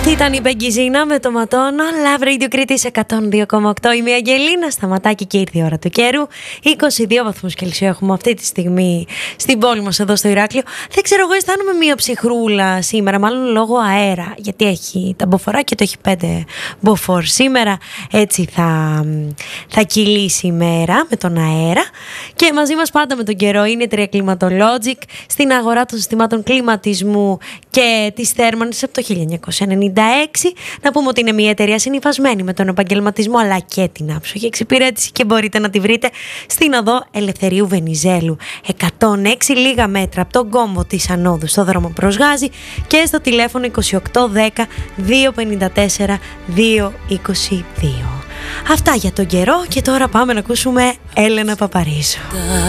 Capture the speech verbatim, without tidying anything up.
Ήταν η Μπεγκιζίνα με το ματώνο. Love Radio Κρήτης εκατόν δύο κόμμα οκτώ. Είμαι η Αγγελίνα Σταματάκη και ήρθε η ώρα του καιρού. είκοσι δύο βαθμούς Κελσίου έχουμε αυτή τη στιγμή στην πόλη μας εδώ στο Ηράκλειο. Δεν ξέρω, εγώ αισθάνομαι μία ψυχρούλα σήμερα, μάλλον λόγω αέρα. Γιατί έχει τα μποφόρ και το έχει πέντε μποφόρ. Σήμερα έτσι θα, θα κυλήσει η μέρα με τον αέρα. Και μαζί μας πάντα με τον καιρό είναι η Triaclimatologic, στην αγορά των συστημάτων κλιματισμού και της θέρμανσης από το χίλια εννιακόσια ενενήντα έξι. Να πούμε ότι είναι μια εταιρεία συνυφασμένη με τον επαγγελματισμό αλλά και την άψογη εξυπηρέτηση και μπορείτε να τη βρείτε στην οδό Ελευθερίου Βενιζέλου εκατόν έξι, λίγα μέτρα από τον κόμβο της Ανόδου στο δρόμο προς Γάζη, και στο τηλέφωνο είκοσι οκτώ δέκα διακόσια πενήντα τέσσερα διακόσια είκοσι δύο. Αυτά για τον καιρό και τώρα πάμε να ακούσουμε Έλενα Παπαρίζου.